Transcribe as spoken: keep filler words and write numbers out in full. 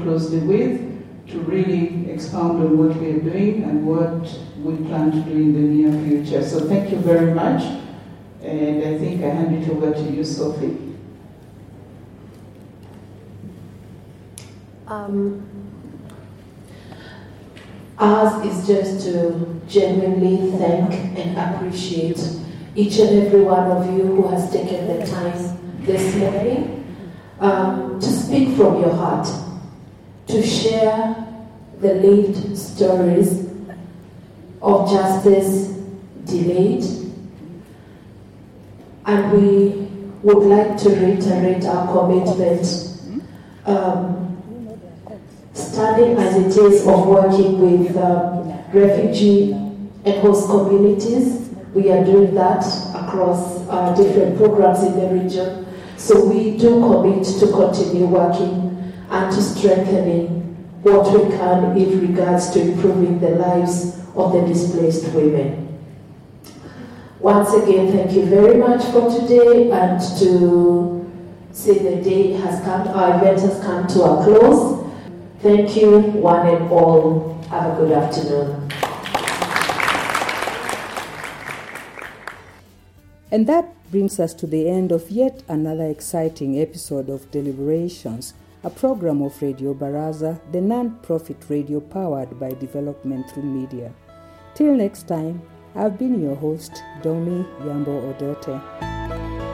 closely with to really expound on what we are doing and what we plan to do in the near future. So thank you very much, and I think I hand it over to you, Sophie. Um, ours is just to genuinely thank and appreciate each and every one of you who has taken the time this morning um, to speak from your heart, to share the lived stories of justice delayed. And we would like to reiterate our commitment, um, starting as it is of working with um, refugee and host communities. We are doing that across uh, different programs in the region. So we do commit to continue working and to strengthening what we can in regards to improving the lives of the displaced women. Once again, thank you very much for today, and to say the day has come, our event has come to a close. Thank you, one and all. Have a good afternoon. And that brings us to the end of yet another exciting episode of Deliberations, a program of Radio Baraza, the non-profit radio powered by development through media. Till next time, I've been your host, Domi Yambo Odote.